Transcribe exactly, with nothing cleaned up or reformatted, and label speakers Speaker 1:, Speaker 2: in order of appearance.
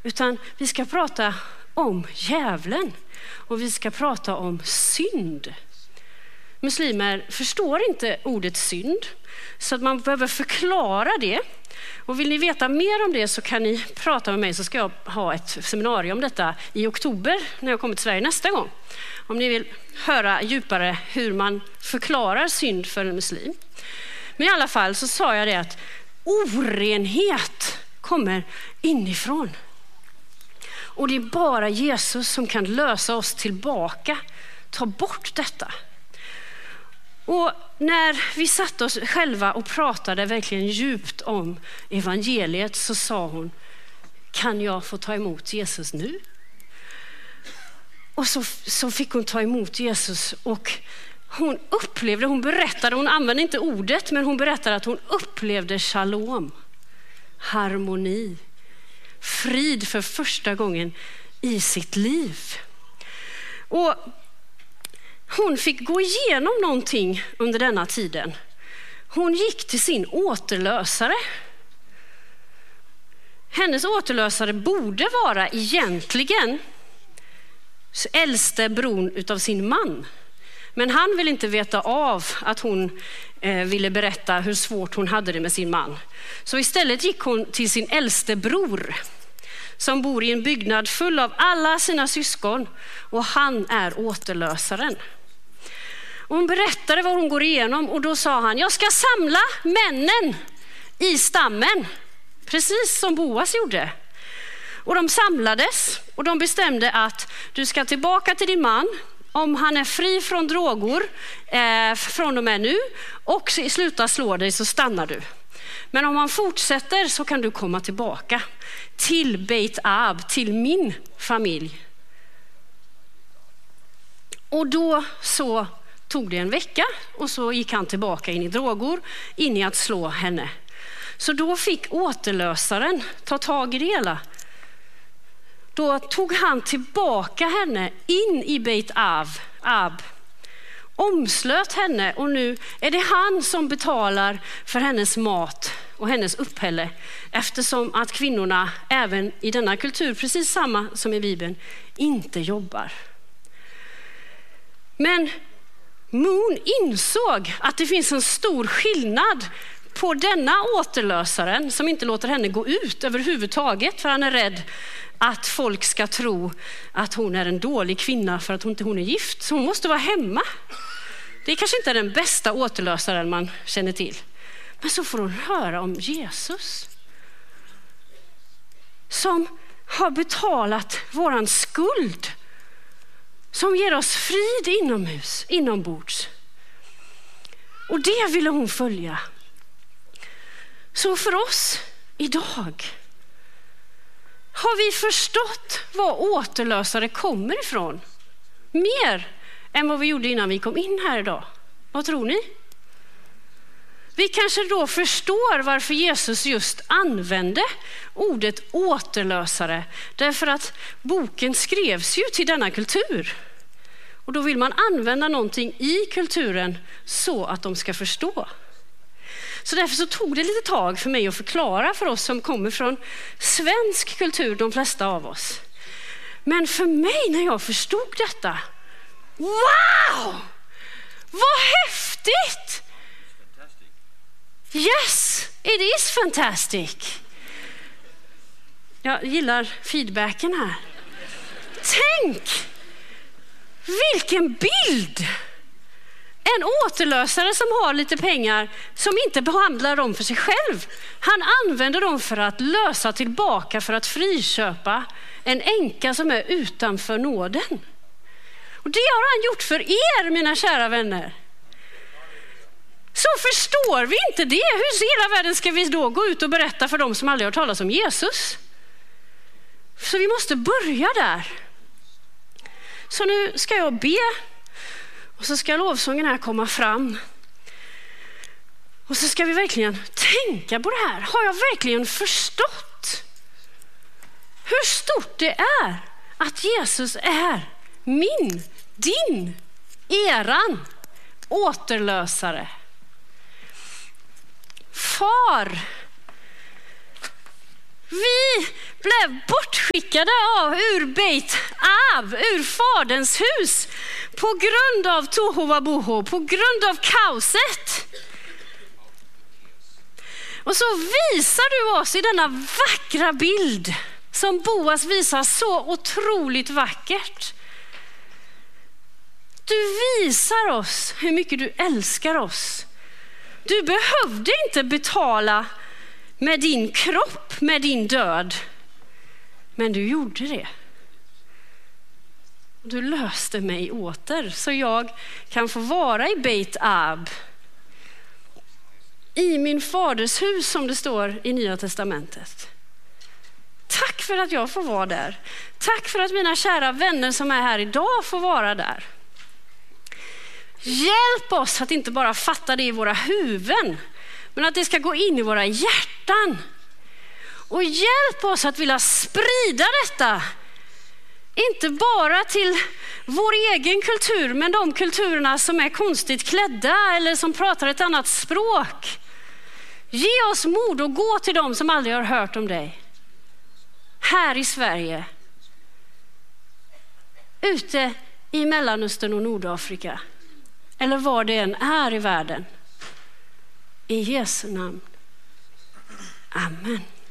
Speaker 1: Utan vi ska prata om djävulen och vi ska prata om synd. Muslimer förstår inte ordet synd så att man behöver förklara det. Och vill ni veta mer om det så kan ni prata med mig, så ska jag ha ett seminarium om detta i oktober när jag kommer till Sverige nästa gång. Om ni vill höra djupare hur man förklarar synd för en muslim. Men i alla fall så sa jag det att orenhet kommer inifrån. Och det är bara Jesus som kan lösa oss tillbaka, ta bort detta. Och när vi satt oss själva och pratade verkligen djupt om evangeliet så sa hon, kan jag få ta emot Jesus nu? Och så, så fick hon ta emot Jesus och hon upplevde, hon berättade, hon använde inte ordet men hon berättade att hon upplevde shalom, harmoni, frid för första gången i sitt liv. Och hon fick gå igenom någonting under denna tiden. Hon gick till sin återlösare. Hennes återlösare borde vara egentligen äldste bron utav sin man. Men han ville inte veta av att hon eh, ville berätta hur svårt hon hade det med sin man. Så istället gick hon till sin äldste bror som bor i en byggnad full av alla sina syskon och han är återlösaren. Och hon berättade vad hon går igenom och då sa han, jag ska samla männen i stammen, precis som Boas gjorde. Och de samlades och de bestämde att du ska tillbaka till din man om han är fri från droger eh, från och med nu och slutar slå dig så stannar du. Men om han fortsätter så kan du komma tillbaka till Beit Ab, till min familj. Och då så tog det en vecka och så gick han tillbaka in i droger, in i att slå henne. Så då fick återlösaren ta tag i det hela. Då tog han tillbaka henne in i Beit Ab, Ab, omslöt henne och nu är det han som betalar för hennes mat och hennes upphälle. Eftersom att kvinnorna även i denna kultur, precis samma som i Bibeln, inte jobbar. Men Moon insåg att det finns en stor skillnad på denna återlösaren som inte låter henne gå ut överhuvudtaget för han är rädd att folk ska tro att hon är en dålig kvinna för att hon inte hon är gift. Så hon måste vara hemma. Det är kanske inte den bästa återlösaren man känner till. Men så får hon höra om Jesus som har betalat våran skuld. Som ger oss frid inomhus, inombords. Och det ville hon följa. Så för oss idag har vi förstått var återlösare kommer ifrån. Mer än vad vi gjorde innan vi kom in här idag. Vad tror ni? Vi kanske då förstår varför Jesus just använde ordet återlösare. Därför att boken skrevs ju till denna kultur. Och då vill man använda någonting i kulturen så att de ska förstå. Så därför så tog det lite tag för mig att förklara för oss som kommer från svensk kultur, de flesta av oss. Men för mig när jag förstod detta, wow! Vad häftigt! Yes, it is fantastic. Jag gillar feedbacken här. Tänk, vilken bild! En återlösare som har lite pengar som inte behandlar dem för sig själv. Han använder dem för att lösa tillbaka, för att friköpa en änka som är utanför nåden. Och det har han gjort för er, mina kära vänner. Så förstår vi inte det, hur i hela världen ska vi då gå ut och berätta för dem som aldrig har talat om Jesus? Så vi måste börja där. Så nu ska jag be. Och så ska lovsången här komma fram. Och så ska vi verkligen tänka på det här. Har jag verkligen förstått hur stort det är att Jesus är min, din, eran återlösare? Far, Vi blev bortskickade av ur Beit Ab, ur faderns hus, på grund av tohuvabohu, på grund av kaoset. Och så visar du oss i denna vackra bild som Boas visar så otroligt vackert. Du visar oss hur mycket du älskar oss. Du behövde inte betala med din kropp, med din död. Men du gjorde det. Du löste mig åter så jag kan få vara i Beit Ab. I min faders hus, som det står i Nya testamentet. Tack för att jag får vara där. Tack för att mina kära vänner som är här idag får vara där. Hjälp oss att inte bara fatta det i våra huvuden, men att det ska gå in i våra hjärtan. Och hjälp oss att vilja sprida detta. Inte bara till vår egen kultur, men de kulturerna som är konstigt klädda eller som pratar ett annat språk. Ge oss mod att gå till dem som aldrig har hört om dig. Här i Sverige. Ute i Mellanöstern och Nordafrika. Eller var det än är i världen. I Jesu namn. Amen.